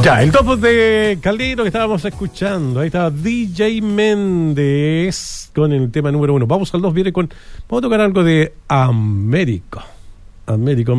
Ya, el top de Caldito que estábamos escuchando. Ahí estaba DJ Méndez con el tema número 1. Vamos al 2, viene con... Vamos a tocar algo de Américo.